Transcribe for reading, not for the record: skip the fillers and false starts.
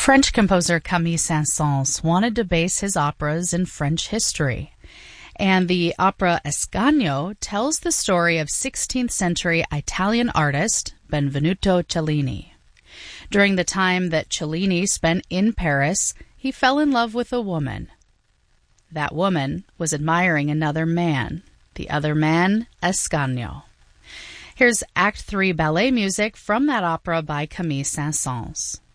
French composer Camille Saint-Saëns wanted to base his operas in French history, and the opera Ascanio tells the story of 16th century Italian artist Benvenuto Cellini. During the time that Cellini spent in Paris, he fell in love with a woman. That woman was admiring another man, the other man, Ascanio. Here's Act 3 ballet music from that opera by Camille Saint-Saëns.